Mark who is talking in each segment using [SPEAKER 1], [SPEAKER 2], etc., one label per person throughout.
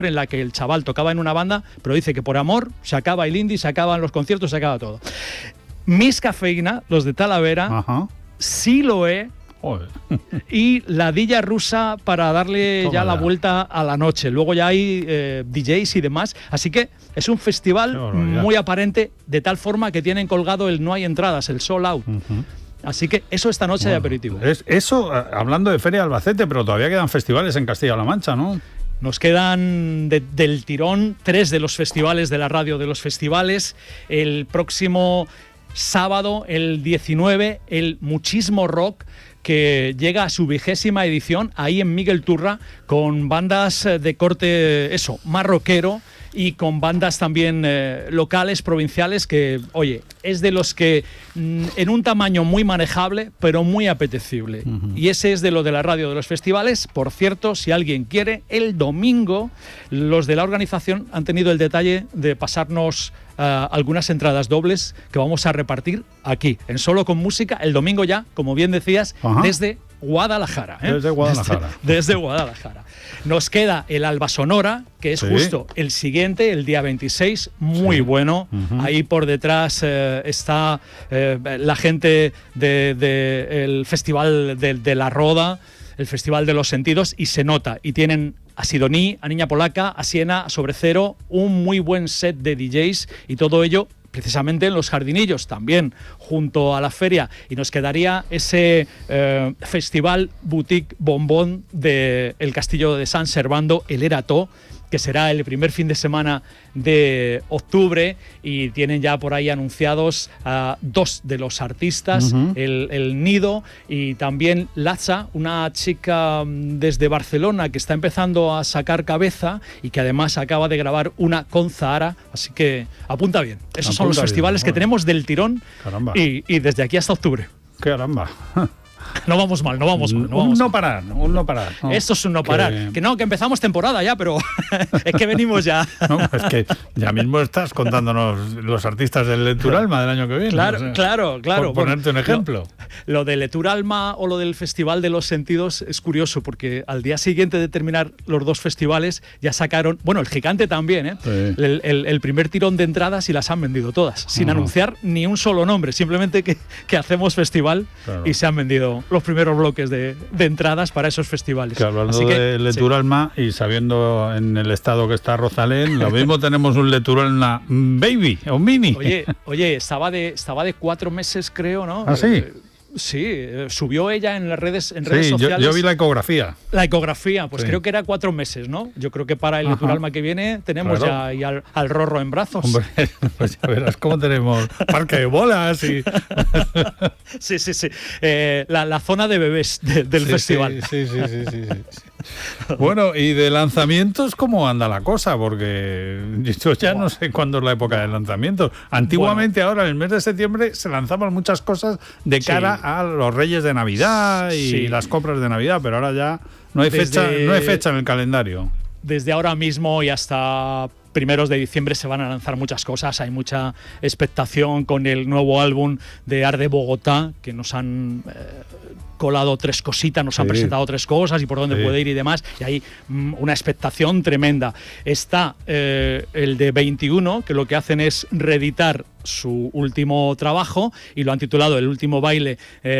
[SPEAKER 1] en la que el chaval tocaba en una banda, pero dice que por amor se acaba el indie, se acaban los conciertos, se acaba todo. Miss Cafeína, los de Talavera, Siloé y la Dilla Rusa para darle ya la vuelta a la noche. Luego ya hay DJs y demás. Así que es un festival muy aparente, de tal forma que tienen colgado el no hay entradas, el sold out. Así que eso esta noche de aperitivo.
[SPEAKER 2] Eso hablando de Feria de Albacete, pero todavía quedan festivales en Castilla-La Mancha, ¿no?
[SPEAKER 1] Nos quedan del tirón 3 de los festivales de la radio de los festivales. El próximo sábado, el 19, el Muchismo Rock, que llega a su 20ª edición, ahí en Miguel Turra, con bandas de corte, más rockero, y con bandas también locales, provinciales, que, oye, es de los que en un tamaño muy manejable, pero muy apetecible. Y ese es de lo de la radio de los festivales. Por cierto, si alguien quiere, el domingo los de la organización han tenido el detalle de pasarnos algunas entradas dobles que vamos a repartir aquí, en Solo con Música, el domingo ya, como bien decías, desde Guadalajara.
[SPEAKER 2] Desde Guadalajara.
[SPEAKER 1] Desde Guadalajara. Nos queda el Alba Sonora, que es justo el siguiente, el día 26, muy bueno. Ahí por detrás está la gente del Festival de la Roda, el Festival de los Sentidos, y se nota. Y tienen a Sidoní, a Niña Polaca, a Siena, a Sobrecero, un muy buen set de DJs, y todo ello precisamente en los Jardinillos, también junto a la feria. Y nos quedaría ese festival boutique bombón del Castillo de San Servando, el Erato, que será el primer fin de semana de octubre, y tienen ya por ahí anunciados a 2 de los artistas, el Nido y también Laza, una chica desde Barcelona que está empezando a sacar cabeza y que además acaba de grabar una con Zahara, así que apunta bien. Esos son los festivales que tenemos del tirón y desde aquí hasta octubre.
[SPEAKER 2] Caramba.
[SPEAKER 1] No vamos mal.
[SPEAKER 2] Un no parar. No.
[SPEAKER 1] Esto es un no parar. Que empezamos temporada ya, pero es que venimos ya.
[SPEAKER 2] No, es que ya mismo estás contándonos los artistas del Leturalma del año que viene.
[SPEAKER 1] Claro.
[SPEAKER 2] Por ponerte un ejemplo.
[SPEAKER 1] Lo del Leturalma o lo del Festival de los Sentidos es curioso, porque al día siguiente de terminar los 2 festivales ya sacaron, el Gigante también, el primer tirón de entradas, y las han vendido todas, sin anunciar ni un solo nombre, simplemente que hacemos festival y se han vendido los primeros bloques de entradas para esos festivales.
[SPEAKER 2] Que hablando de Leturalma y sabiendo en el estado que está Rosalén, lo mismo tenemos un Leturalma Baby o Mini.
[SPEAKER 1] Oye, estaba de 4 meses, creo, ¿no?
[SPEAKER 2] ¿Ah, sí?
[SPEAKER 1] Sí, subió ella en redes sociales.
[SPEAKER 2] Yo vi la ecografía.
[SPEAKER 1] La ecografía, pues creo que era 4 meses, ¿no? Yo creo que para el Leturalma que viene tenemos ya ahí al Rorro en brazos.
[SPEAKER 2] Hombre, pues ya verás cómo tenemos parque de bolas y...
[SPEAKER 1] Sí. La zona de bebés del festival.
[SPEAKER 2] Sí. Bueno, y de lanzamientos, ¿cómo anda la cosa? Porque yo ya no sé cuándo es la época de lanzamientos. Antiguamente, ahora en el mes de septiembre, se lanzaban muchas cosas de cara a los Reyes de Navidad y las compras de Navidad, pero ahora ya no hay fecha en el calendario.
[SPEAKER 1] Desde ahora mismo y hasta primeros de diciembre se van a lanzar muchas cosas. Hay mucha expectación con el nuevo álbum de Arde Bogotá, que nos han colado 3 cositas, nos han presentado 3 cosas y por dónde puede ir y demás, y hay una expectación tremenda. Está el de 21, que lo que hacen es reeditar su último trabajo y lo han titulado El último baile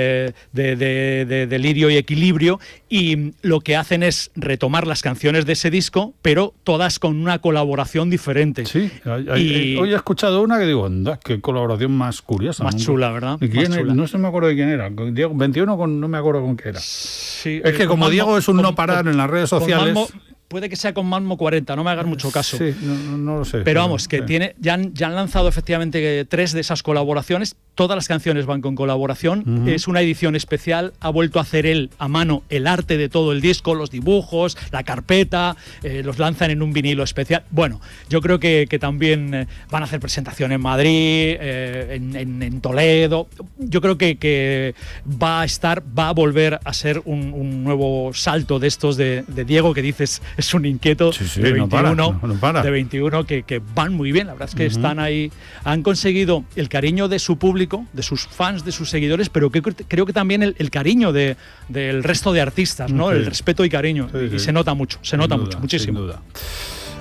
[SPEAKER 1] de delirio y equilibrio, y lo que hacen es retomar las canciones de ese disco, pero todas con una colaboración diferente.
[SPEAKER 2] Sí, hoy he escuchado una que digo, anda, qué colaboración más curiosa.
[SPEAKER 1] Más chula, ¿verdad?
[SPEAKER 2] No se me acuerdo de quién era. Diego 21 no me acuerdo con qué era.
[SPEAKER 1] Sí,
[SPEAKER 2] es que como Diego es un no parar en las redes sociales...
[SPEAKER 1] Puede que sea con Malmo 40, no me hagas mucho caso.
[SPEAKER 2] Sí, no lo sé.
[SPEAKER 1] Pero vamos, que ya han lanzado efectivamente 3 de esas colaboraciones. Todas las canciones van con colaboración. Es una edición especial. Ha vuelto a hacer él a mano el arte de todo el disco, los dibujos, la carpeta. Los lanzan en un vinilo especial. Bueno, yo creo que también van a hacer presentación en Madrid, en Toledo. Yo creo que va a volver a ser un nuevo salto de estos de Diego, que dices es un inquieto de 21,
[SPEAKER 2] no para.
[SPEAKER 1] De 21 que van muy bien. La verdad es que están ahí, han conseguido el cariño de su público, de sus fans, de sus seguidores, pero creo que también el cariño del resto de artistas, ¿no? El respeto y cariño. Y se nota mucho, muchísimo.
[SPEAKER 2] Sin duda.